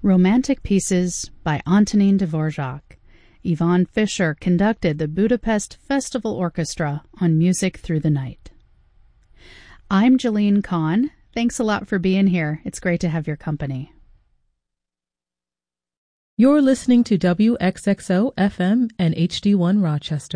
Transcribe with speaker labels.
Speaker 1: Romantic Pieces by Antonin Dvorak. Yvonne Fisher conducted the Budapest Festival Orchestra on Music Through the Night. I'm Jalene Kahn. Thanks a lot for being here. It's great to have your company.
Speaker 2: You're listening to WXXO FM and HD1 Rochester.